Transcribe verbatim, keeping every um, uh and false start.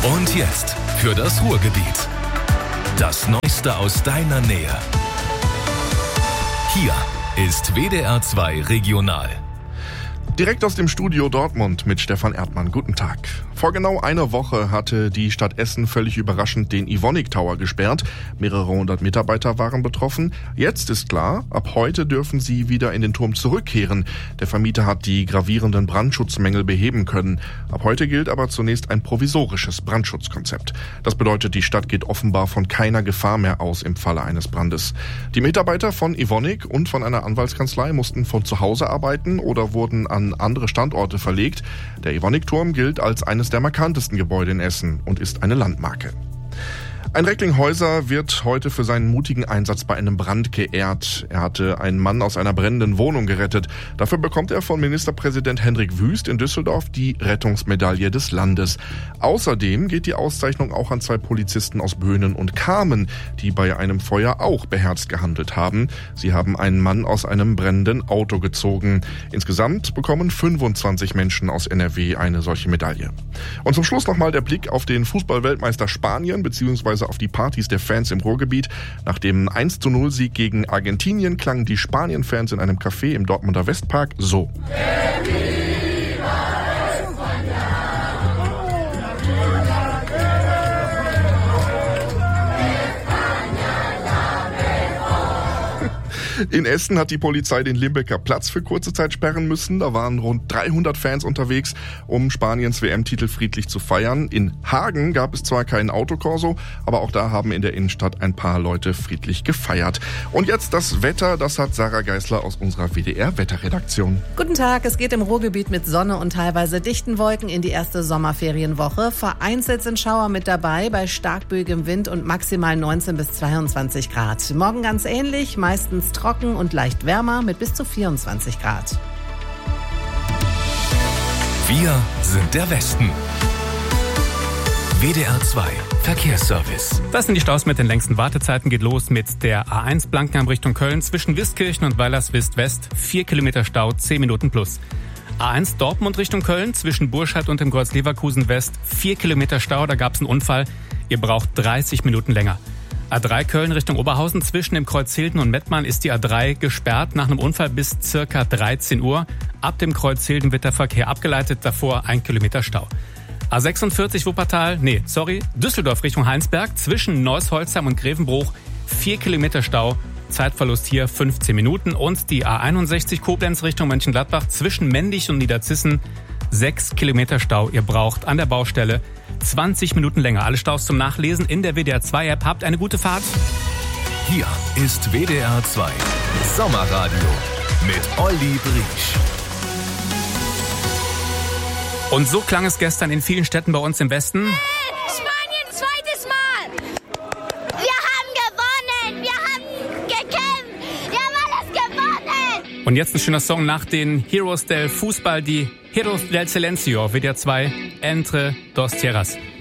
Und jetzt für das Ruhrgebiet. Das Neueste aus deiner Nähe. Hier ist W D R zwei Regional. Direkt aus dem Studio Dortmund mit Stefan Erdmann. Guten Tag. Vor genau einer Woche hatte die Stadt Essen völlig überraschend den Evonik Tower gesperrt. Mehrere hundert Mitarbeiter waren betroffen. Jetzt ist klar, ab heute dürfen sie wieder in den Turm zurückkehren. Der Vermieter hat die gravierenden Brandschutzmängel beheben können. Ab heute gilt aber zunächst ein provisorisches Brandschutzkonzept. Das bedeutet, die Stadt geht offenbar von keiner Gefahr mehr aus im Falle eines Brandes. Die Mitarbeiter von Evonik und von einer Anwaltskanzlei mussten von zu Hause arbeiten oder wurden an andere Standorte verlegt. Der Evonik-Turm gilt als eines der markantesten Gebäude in Essen und ist eine Landmarke. Ein Recklinghäuser wird heute für seinen mutigen Einsatz bei einem Brand geehrt. Er hatte einen Mann aus einer brennenden Wohnung gerettet. Dafür bekommt er von Ministerpräsident Hendrik Wüst in Düsseldorf die Rettungsmedaille des Landes. Außerdem geht die Auszeichnung auch an zwei Polizisten aus Böhnen und Kamen, die bei einem Feuer auch beherzt gehandelt haben. Sie haben einen Mann aus einem brennenden Auto gezogen. Insgesamt bekommen fünfundzwanzig Menschen aus N R W eine solche Medaille. Und zum Schluss nochmal der Blick auf den Fußball-Weltmeister Spanien bzw. auf die Partys der Fans im Ruhrgebiet. Nach dem eins zu null Sieg gegen Argentinien klangen die Spanien-Fans in einem Café im Dortmunder Westpark so. In Essen hat die Polizei den Limbecker Platz für kurze Zeit sperren müssen. Da waren rund dreihundert Fans unterwegs, um Spaniens W M-Titel friedlich zu feiern. In Hagen gab es zwar keinen Autokorso, aber auch da haben in der Innenstadt ein paar Leute friedlich gefeiert. Und jetzt das Wetter, das hat Sarah Geisler aus unserer W D R-Wetterredaktion. Guten Tag, es geht im Ruhrgebiet mit Sonne und teilweise dichten Wolken in die erste Sommerferienwoche. Vereinzelt sind Schauer mit dabei, bei starkböigem Wind und maximal neunzehn bis zweiundzwanzig Grad. Morgen ganz ähnlich, meistens trocken und leicht wärmer mit bis zu vierundzwanzig Grad. Wir sind der Westen. W D R zwei Verkehrsservice. Das sind die Staus mit den längsten Wartezeiten. Geht los mit der A eins Blankenheim Richtung Köln zwischen Wiskirchen und Weilerswist-West. Vier Kilometer Stau, zehn Minuten plus. A eins Dortmund Richtung Köln zwischen Burscheid und dem Kreuz Leverkusen West. Vier Kilometer Stau, da gab es einen Unfall. Ihr braucht dreißig Minuten länger. A drei Köln Richtung Oberhausen zwischen dem Kreuz Hilden und Mettmann ist die A drei gesperrt nach einem Unfall bis circa dreizehn Uhr. Ab dem Kreuz Hilden wird der Verkehr abgeleitet, davor ein Kilometer Stau. A sechsundvierzig Wuppertal, nee, sorry, Düsseldorf Richtung Heinsberg zwischen Neusholzheim und Grevenbruch. Vier Kilometer Stau, Zeitverlust hier fünfzehn Minuten. Und die A einundsechzig Koblenz Richtung Mönchengladbach zwischen Mendig und Niederzissen. Sechs Kilometer Stau, ihr braucht an der Baustelle zwanzig Minuten länger. Alle Staus zum Nachlesen in der W D R zwei App. Habt eine gute Fahrt. Hier ist W D R zwei Sommerradio mit Olli Briesch. Und so klang es gestern in vielen Städten bei uns im Westen. Spanien, zweites Mal! Wir haben gewonnen! Wir haben gekämpft! Wir haben alles gewonnen! Und jetzt ein schöner Song nach den Heroes del Fußball, die Heroes del Silencio, W D R zwei, Entre dos Tierras.